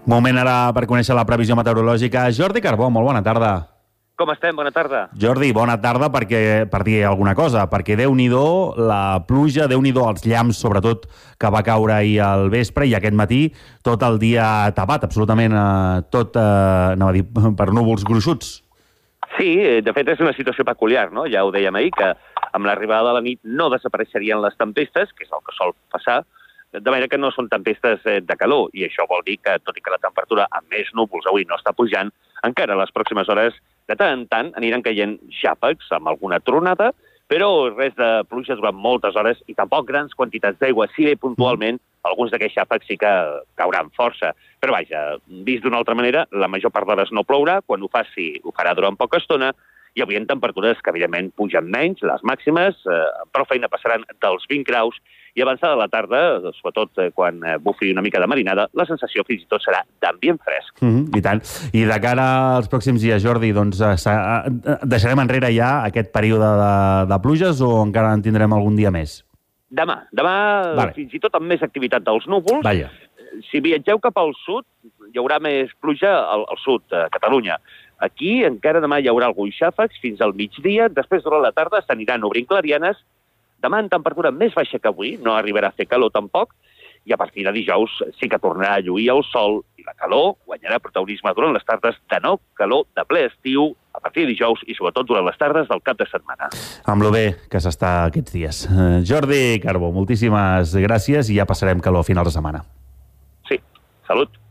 Moment ara per conèixer la previsió meteorològica. Jordi Carbó, molt bona tarda. Com estem? Bona tarda. Jordi, bona tarda per dir alguna cosa, perquè Déu-n'hi-do la pluja, Déu-n'hi-do els llamps, sobretot, que va caure ahir al vespre i aquest matí, tot el dia tapat, absolutament tot, anava a dir, per núvols gruixuts. Sí, de fet és una situació peculiar, no? Ja ho dèiem ahir, que amb l'arribada de la nit no desapareixerien les tempestes, que és el que sol passar, de manera que no són tempestes de calor, i això vol dir que, tot i que la temperatura amb més núvols avui no està pujant, encara a les pròximes hores, de tant en tant, aniran caient xàfecs amb alguna tronada, però res de pluja durant moltes hores i tampoc grans quantitats d'aigua, si bé puntualment alguns d'aquests xàfecs sí que cauran força. Però vaja, vist d'una altra manera, la major part d'hores no plourà, quan ho faci ho farà durant poca estona, i avui en temperatures que evidentment pugen menys, les màximes, prou feina passaran dels 20 graus, i avançada la tarda, sobretot quan bufi una mica de marinada, la sensació fins i tot serà d'ambient fresc. I tant. I de cara als pròxims dies, Jordi, doncs deixarem enrere ja aquest període de pluges o encara en tindrem algun dia més? Demà, vale. Fins i tot amb més activitat dels núvols. Vaja. Si viatgeu cap al sud, hi haurà més pluja al sud, a Catalunya. Aquí encara demà hi haurà alguns xàfecs fins al migdia, després durant la tarda s'aniran obrint clarianes. Demà en temperatura més baixa que avui, no arribarà a fer calor tampoc, i a partir de dijous sí que tornarà a lluir el sol i la calor guanyarà protagonisme durant les tardes de nou calor de ple estiu a partir de dijous i sobretot durant les tardes del cap de setmana. Amb lo bé que s'està aquests dies. Jordi Carbó, moltíssimes gràcies i ja passarem calor a finals de setmana. Sí, salut.